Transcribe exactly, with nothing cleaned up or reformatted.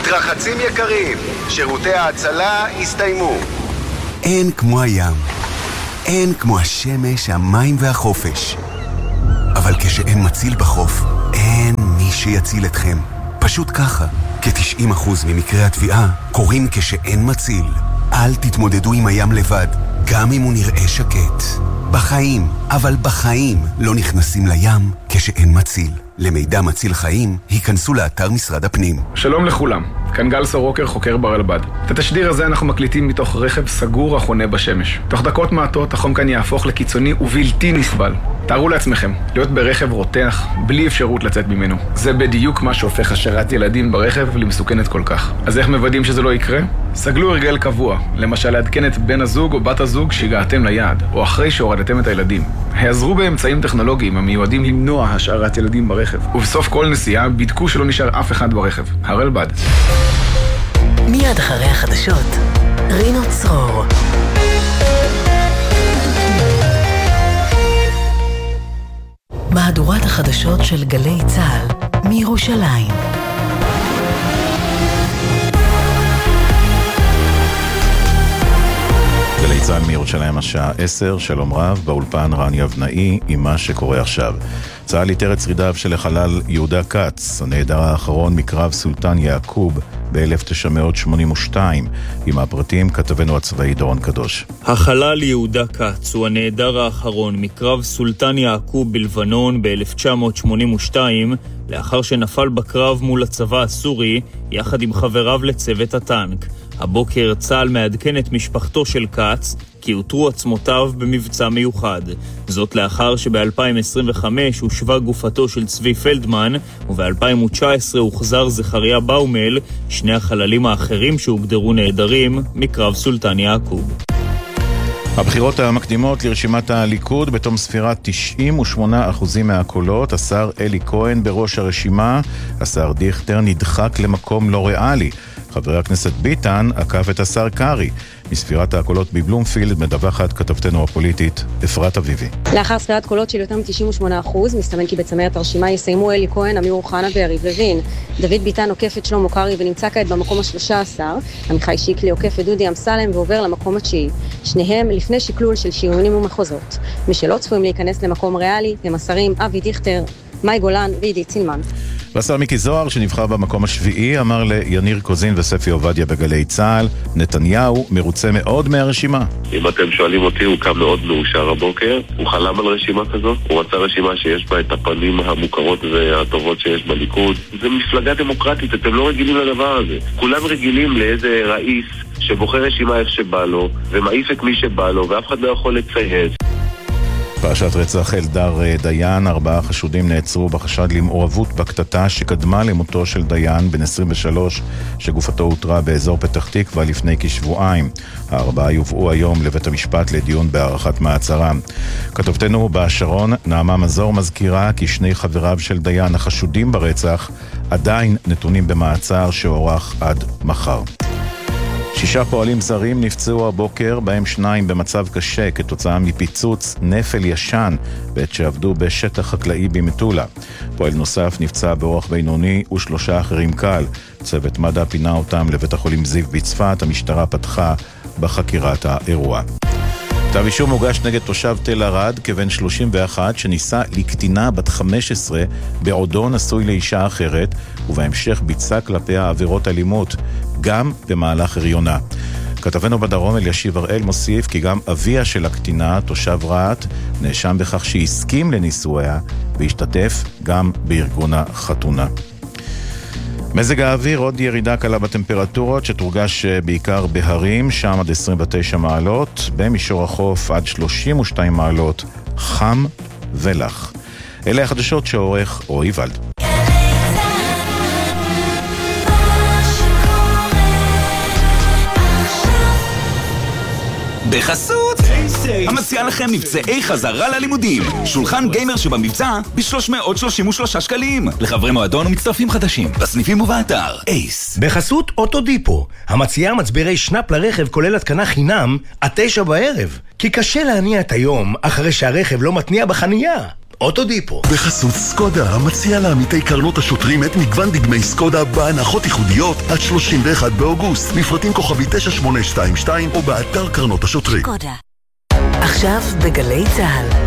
מתרחצים יקרים, שירותי ההצלה הסתיימו. אין כמו הים, אין כמו השמש, המים והחופש. אבל כשאין מציל בחוף, אין מי שיציל אתכם. פשוט ככה, כ-תשעים אחוז ממקרי התביעה קורים כשאין מציל. אל תתמודדו עם הים לבד, גם אם הוא נראה שקט. בחיים, אבל בחיים לא נכנסים לים כשאין מציל. למידע מציל חיים, היכנסו לאתר משרד הפנים. שלום לכולם, כאן גל סורוקר, חוקר ברלב"ד. את התשדיר הזה אנחנו מקליטים מתוך רכב סגור החונה בשמש. תוך דקות מעטות החום כאן יהפוך לקיצוני ובלתי נסבל. תארו לעצמכם, להיות ברכב רותח, בלי אפשרות לצאת ממנו. זה בדיוק מה שהופך השארת ילדים ברכב למסוכנת כל כך. אז איך מוודאים שזה לא יקרה? סגלו הרגל קבוע, למשל לעדכן את בן הזוג או בת הזוג שהגעתם ליעד, או אחרי שהורדתם את הילדים. העזרו באמצעים טכנולוגיים המיועדים למנוע השארת ילדים ברכב. ובסוף כל נסיעה בדקו שלא נשאר אף אחד ברכב. הרלב"ד. מיד אחרי החדשות, רינו צרור. מהדורת החדשות של גלי צהל מירושלים. גלי צהל מירושלים השעה עשר, שלום רב, באולפן רן יבנאי עם מה שקורה עכשיו. צהל איתר את שרידיו של החלל יהודה קץ, הנעדר האחרון מקרב סולטן יעקוב ב-אלף תשע מאות שמונים ושתיים. עם הפרטים כתבנו הצבאי דורון קדוש. החלל יהודה קץ הוא הנעדר האחרון מקרב סולטן יעקוב בלבנון ב-אלף תשע מאות שמונים ושתיים, לאחר שנפל בקרב מול הצבא הסורי יחד עם חבריו לצוות הטנק. הבוקר צה"ל מעדכן את משפחתו של קץ כי הותרו עצמותיו במבצע מיוחד. זאת לאחר שב-אלפיים עשרים וחמש הושבה גופתו של צבי פלדמן, וב-אלפיים תשע עשרה הוחזר זכריה באומל, שני החללים האחרים שהוגדרו נעדרים מקרב סולטן יעקוב. הבחירות המקדימות לרשימת הליכוד, בתום ספירת תשעים ושמונה אחוז מהקולות, השר אלי כהן בראש הרשימה, השר דיכטר נדחק למקום לא ריאלי. חבר הכנסת ביטן עקף את השר קרי. מספירת הקולות בבלומפילד מדווחת כתבתנו הפוליטית אפרת אביבי. לאחר ספירת קולות של יותר מ-תשעים ושמונה אחוז, מסתמן כי בצמרת הרשימה יסיימו אלי כהן, אמיר אוחנה ויריב לוין. דוד ביטן עוקף את שלמה קרי ונמצא כעת במקום ה-שלושה עשר. עמיחי שיקלי עוקף את דודי אמסלם ועובר למקום התשיעי. שניהם לפני שקלול של שריונים ומחוזות. מי שלא צפויים להיכנס למקום ריאלי הם השרים אבי דיכטר, מאי גולן ועידית סילמן. והשר מיקי זוהר, שנבחר במקום השביעי, אמר ליניר קוזין וספי עובדיה בגלי צהל, נתניהו מרוצה מאוד מהרשימה. אם אתם שואלים אותי, הוא קם מאוד מאושר הבוקר, הוא חלם על רשימה כזאת, הוא רצה רשימה שיש בה את הפנים המוכרות והטובות שיש בליכוד. זה מפלגה דמוקרטית, אתם לא רגילים לדבר הזה. כולם רגילים לאיזה ראיס שבוחר רשימה איך שבא לו, ומעיף את מי שבא לו, ואף אחד לא יכול לצייץ. פרשת רצח אלדר דיין, ארבעה חשודים נעצרו בחשד למעורבות בקטטה שקדמה למותו של דיין בן עשרים ושלוש, שגופתו הותרה באזור פתח תקווה לפני כשבועיים. הארבעה יובאו היום לבית המשפט לדיון בהארכת מעצרם. כתבתנו בשרון נעמה מזור מזכירה כי שני חבריו של דיין החשודים ברצח עדיין נתונים במעצר שהוארך עד מחר. שישה פועלים זרים נפצעו הבוקר, בהם שניים במצב קשה כתוצאה מפיצוץ נפל ישן בעת שעבדו בשטח חקלאי במטולה. פועל נוסף נפצע באורח בינוני ושלושה אחרים קל. צוות מד"א פינה אותם לבית החולים זיו בצפת. המשטרה פתחה בחקירת האירוע. כתב אישום הוגש נגד תושב תל ערד כבן שלושים ואחת שניסה לקטינה בת חמש עשרה בעודו נשוי לאישה אחרת, ובהמשך ביצע כלפיה עבירות אלימות גם במהלך הריונה. כתבנו בדרום אלישיב הראל מוסיף כי גם אביה של הקטינה, תושב רהט, נאשם בכך שהסכים לנישואיה והשתתף גם בארגון החתונה. מזג האוויר, עוד ירידה קלה בטמפרטורות שתורגש בעיקר בהרים, שם עד עשרים ותשע מעלות, במישור החוף עד שלושים ושתיים מעלות, חם ולח. אלה החדשות שעורך רועי ולד. בחסות המציע לכם מבצעי חזרה ללימודים, שולחן גיימר שבמבצע ב-שלוש מאות שלושים ושלושה שקלים לחברי מועדון ומצטרפים חדשים בסניפים ובאתר אייס. בחסות אוטודיפו, המציעה מצברי שנאפ לרכב כולל התקנה חינם עד תשע בערב, כי קשה להניע את היום אחרי שהרכב לא מתניע בחנייה. אוטודיפו. בחסות סקודה, המציע לעמיתי קרנות השוטרים את מגוון דגמי סקודה בהנחות ייחודיות עד שלושים ואחד באוגוסט. מפרטים כוכבי תשע שמונה שתיים שתיים או באתר קרנות השוטרים. סקודה. עכשיו בגלי צהל.